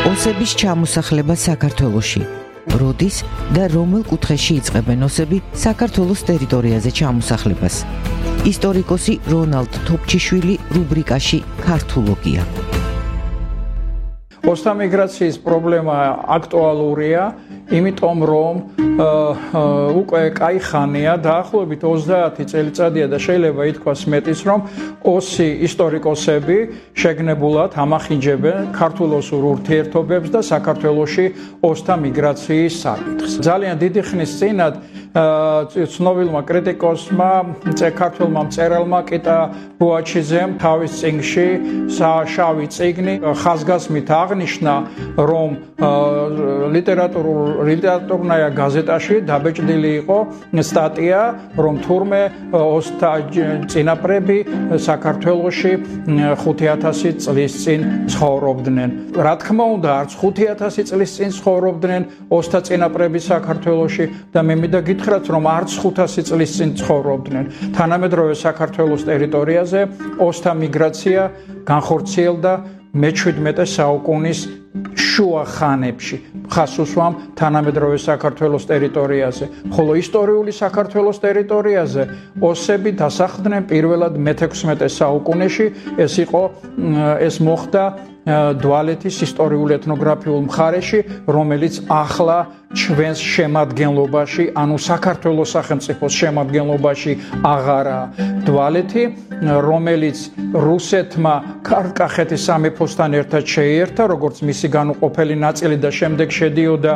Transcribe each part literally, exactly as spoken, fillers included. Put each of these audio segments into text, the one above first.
ოსების ჩამოსახლება საქართველოში. როდის და რომელ კუთხეში იწყებენ ოსები საქართველოს ტერიტორიაზე ჩამოსახლებას? ისტორიკოსი რონალდ თოფჩიშვილი რუბრიკაში ქართულოგია. ოსთა მიგრაციის პრობლემა აქტუალურია, იმიტომ რომ უკვე კაი ხანია, დაახლოებით ოცდაათი წელიწადია და შეიძლება ითქვას მეტიც, რომ ოსი ისტორიკოსები შეგნებულად ამახინჯებენ ქართულ-ოსურ ურთიერთობებს და საქართველოში ოსთა მიგრაციის საკითხს. ძალიან დიდი ხნის წინათ ცნობილმა კრიტიკოსმა, ქართველმა მწერალმა კიტა ბუაჩიძემ თავის წიგნში შავი წიგნი ხაზგასმით აღნიშნა, რომ ლიტერატურულ ლიტერატურნაირ გაზეტაში დაბეჭდილი იყო სტატია, რომ თურმე ოსთა წინაპრები საქართველოში ხუთი ათასი წლის წინ ცხოვრობდნენ. რა თქმა უნდა, არც ხუთი ათასი წლის წინ ცხოვრობდნენ ოსთა წინაპრები საქართველოში და მე მინდა გითხრათ, რომ არც ხუთასი წლის წინ ცხოვრობდნენ. თანამედროვე საქართველოს ტერიტორიაზე ოსთა მიგრაცია განხორციელდა მეჩვიდმეტე საუკუნის შუა ხანებში, ხას უსვამ თანამედროვე საქართველოს ტერიტორიაზე, ხოლო ისტორიული საქართველოს ტერიტორიაზე ოსები დასახლდნენ პირველად მეთექვსმეტე საუკუნეში. ეს იყო ეს მოხდა დვალეთის ისტორიულ ეთნოგრაფიულ მხარეში, რომელიც ახლა ჩვენს შემადგენლობაში, ანუ საქართველოს სახელმწიფოს შემადგენლობაში აღარაა. დვალეთი, რომელიც რუსეთმა კახეთის სამეფოსთან ერთად შეიერთა, როგორც მისი განუყოფელი ნაწილი და შემდეგ შედიოდა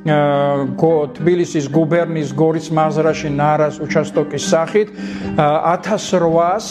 თბილისის გუბერნიის გორის მაზრაში ნარას უჩასტოკის სახით, ათას რვაას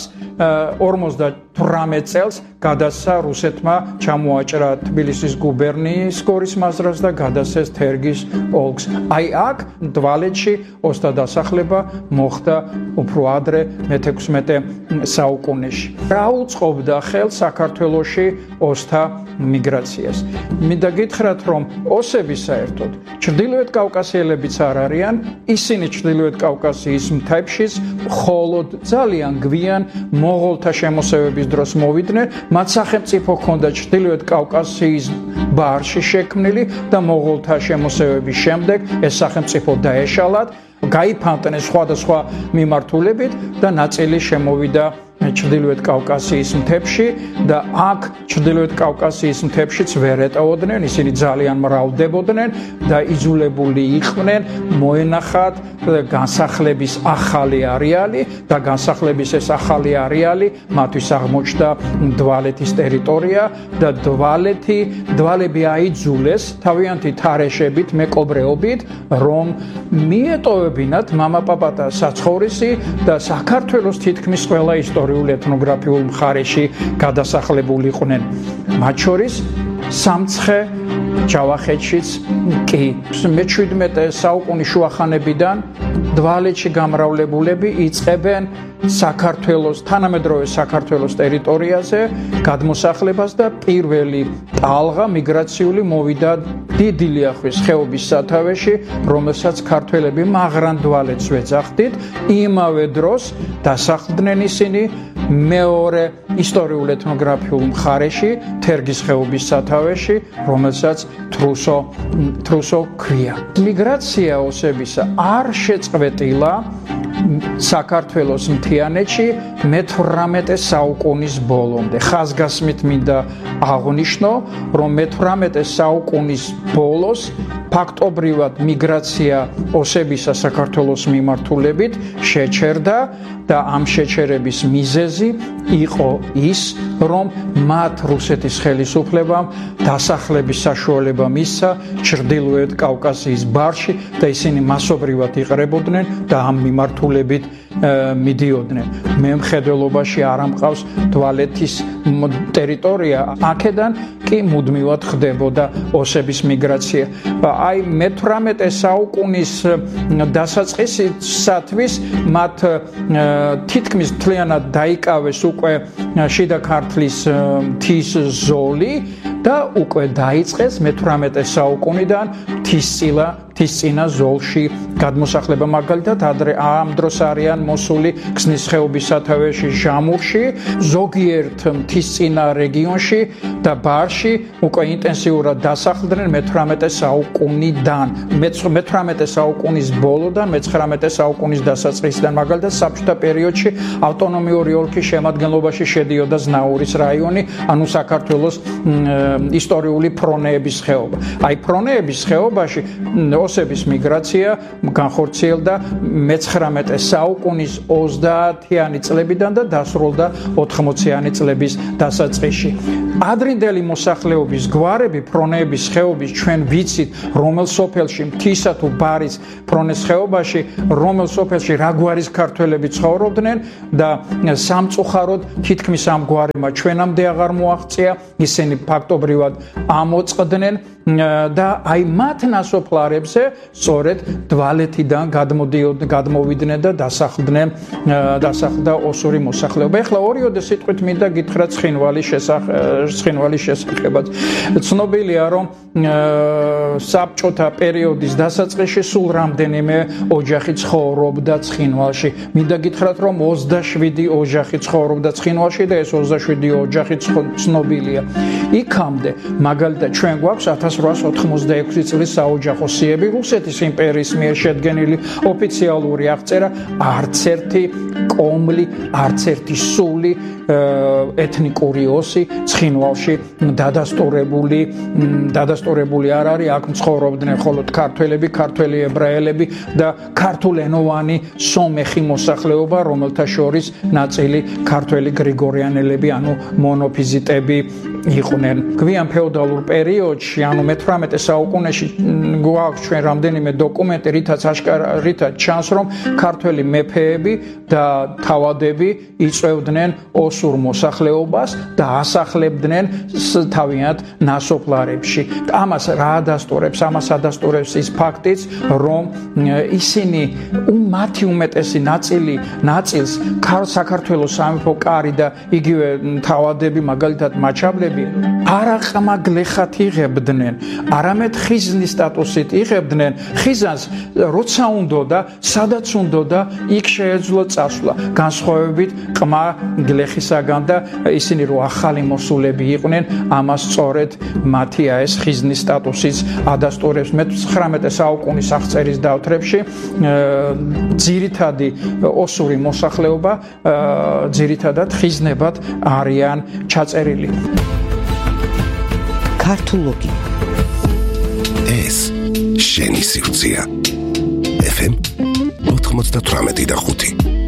ორმოცდათვრამეტ წელს გადასცა რუსეთმა ჩამოაჭრა თბილისის გუბერნიის გორის მაზრას და გადასცეს თერგის ოლქს. აი აქ დვალეთში ოსთა დასახლება მოხდა უფრო ადრე მეთექვსმეტე საუკუნეში. რა უწყობდა ხელს საქართველოში ოსთა მიგრაციას? მინდა გითხრათ, რომ ოსები საერთოდ ჩრდილოეთ კავკასიელებიც არ არიან, ისინი ჩრდილოეთ კავკასიის მთებშიც მხოლოდ ძალიან გვიან მონღოლთა შემოსევების დროს მოვიდნენ. მათ სახელმწიფო ჰქონდა ჩრდილოეთ კავკასიის ბარში შექმნილი და მონღოლთა შემოსევების შემდეგ ეს სახელმწიფო დაეშალათ, გაიფანტნენ სხვადასხვა მიმართულებით და ნაწილი შემოვიდა ჩრდილოეთ კავკასიის მთებში და აქ ჩრდილოეთ კავკასიის მთებშიც ვერ ეტოვოდნენ, ისინი ძალიან მრავლდებოდნენ და იძულებული იყვნენ მოენახათ განსახლების ახალი არეალი და განსახლების ეს ახალი არეალი მათთვის აღმოჩნდა დვალეთის ტერიტორია და დვალეთი დვალები აიძულეს თავიანთი თარეშებით, მეკობრეობით, რომ მიეტოვებინათ მამაპაპათა საცხოვრისი და საქართველოს თითქმის ყველა ისტორიული ეთნოგრაფიულ მხარეში გადასახლებულიყვნენ. მათ შორის სამცხე ჯავახეთშიც კი. მეჩვიდმეტე საუკუნის შუახანებიდან დვალეთში გამრავლებულები იწყებენ საქართველოს, თანამედროვე საქართველოს ტერიტორიაზე გადმოსახლებას და პირველი ტალღა მიგრაციული მოვიდა დიდი ლიახვის ხეობის სათავეში, რომელსაც ქართველები მაგრან დვალეთს ვეძახდით. იმავე დროს დასახლდნენ ისინი მეორე ისტორიულ ეთნოგრაფიულ მხარეში, თერგის ხეობის სათავეში, რომელსაც თრუსო თრუსო ქვია. მიგრაცია ოსებისა არ შეწყვეტილა საქართველოს მთიანეთში მეთვრამეტე საუკუნის ბოლომდე. ხაზგასმით მინდა აღნიშნო, რომ მეთვრამეტე საუკუნის ბოლოს ფაქტობრივად მიგრაცია ოსებისა საქართველოს მიმართულებით შეჩერდა და ამ შეჩერების მიზეზი იყო ის, რომ მათ რუსეთის ხელისუფლებამ დასახლების საშუალება მისცა ჩრდილოეთ კავკასიის ბარში და ისინი მასობრივად იყრებოდნენ და ამ მიმართულებით მიდიოდნენ. მე მხედველობაში არ ამყავს დვალეთის ტერიტორია, აქედან კი მუდმივად ხდებოდა ოსების მიგრაცია. აი მეთვრამეტე საუკუნის დასაწყისისათვის მათ თითქმის მთლიანად დაიკავეს უკვე შიდა ქართლის მთის ზოლი და უკვე დაიწყეს მეთვრამეტე საუკუნიდან მთისწილა მთისწინა ზოლში გადმოსახლება, მაგალითად ადრე ამ დროს არიან მოსული ქსნის ხეობის სათავეში ჟამურში, ზოგიერთ მთისწინა რეგიონში და ბარში უკვე ინტენსიურად დასახლდნენ მეთვრამეტე საუკუნიდან, მეთვრამეტე საუკუნის ბოლოდან მეცხრამეტე საუკუნის დასაწყისიდან, მაგალითად საბჭოთა პერიოდში ავტონომიური ოლქის შემადგენლობაში შედიოდა ზნაურის რაიონი, ანუ საქართველოს ისტორიული ფრონეების ხეობა. აი ფრონეების ხეობაში ოსების მიგრაცია განხორციელდა მეცხრამეტე საუკუნის ოცდაათიანი წლებიდან და დასრულდა ოთხმოციანი წლების დასაწყისში. ადრინდელი მოსახლეობის გვარები ფრონეების ხეობის ჩვენ ვიცით, რომელ სოფელში მთისა თუ ბარის ფრონეს ხეობაში, რომელ სოფელში რა გვარის ქართველები ცხოვრობდნენ და სამწუხაროდ თითქმის ამ გვარებმა ჩვენამდე აღარ მოაღწია, ისინი ფაქტობრივად ამოწყდნენ და აი მათ ნასოფლარებზე სწორედ დვალეთიდან გადმოვიდნენ და დასახლდნენ დასახლდა ოსური მოსახლეობა. ეხლა ორიოდე სიტყვით მინდა გითხრათ ცხინვალის ცხინვალის შესახებაც. ცნობილია, რომ საბჭოთა პერიოდის დასაწყისში სულ რამდენიმე ოჯახი ცხოვრობდა ცხინვალში. მინდა გითხრათ, რომ ოცდაშვიდი ოჯახი ცხოვრობდა ცხინვალში და ეს ოცდაშვიდი ოჯახი ცნობილია. იქამდე მაგალითად ჩვენ გვაქვს ათას რვაას ოთხმოცდაექვსი წლის საოჯახო სიები, რუსეთის იმპერიის მიერ შედგენილი ოფიციალური აღწერა, არც ერთი კომლი, არც ერთი სული ეთნიკური ოსი ცხინვალში დადასტურებული დადასტურებული არ არის. აქ ცხოვრობდნენ მხოლოდ ქართველები, ქართველი ებრაელები და ქართულენოვანი სომეხი მოსახლეობა, რომელთა შორის ნაწილი ქართველი გრიგორიანელები, ანუ მონოფიზიტები იყვნენ. გვიან ფეოდალურ პერიოდში, ანუ მეთვრამეტე საუკუნეში გვაქვს ჩვენ რამდენიმე დოკუმენტი, რითაც აშკარა რითაც ჩანს, რომ ქართველი მეფეები და თავადები იწვევდნენ ოსურ მოსახლეობას და ასახლებდნენ თავიანთ ნასოფლარებში. ამას რა ადასტურებს? ამას ადასტურებს ის ფაქტიც, რომ ისინი მათი უმეტესი ნაწილი ნაწილს საქართველოს სამეფო კარი და იგივე თავადები, მაგალითად მაჩაბლები, არაყმაგლეხად იღებდნენ, არამედ ხიზნის სტატუსით იღებდნენ. ხიზანს როცა უნდოდა, სადაც უნდოდა, იქ შეეძლო წასვლა. განსხვავებით ყმა გლეხისაგან და ისინი რო ახალი მოსულები იყვნენ, ამას სწორედ მათი ეს ხიზნის სტატუსიც ადასტურებს. მეცხრამეტე საუკუნის აღწერის დავთრებში ძირითადი ოსური მოსახლეობა ძირითადად ხიზნებად არიან ჩაწერილი. ქართულოგი ეს შენი სივრცეა. ეფ ემ ოთხმოცდათვრამეტი და ხუთი